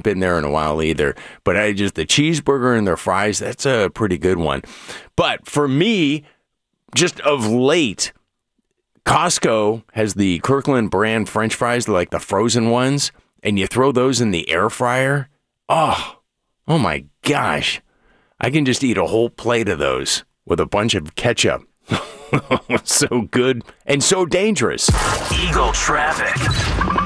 been there in a while either. But the cheeseburger and their fries, that's a pretty good one. But for me, just of late, Costco has the Kirkland brand French fries, like the frozen ones, and you throw those in the air fryer. Oh my gosh. I can just eat a whole plate of those with a bunch of ketchup. So good and so dangerous. Eagle Traffic.